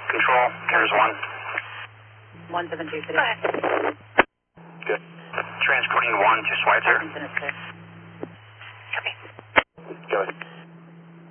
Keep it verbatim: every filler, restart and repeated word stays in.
Control, carriers one. one seven two, city. Go ahead. Good. Transporting one to Schweitzer. Sinister.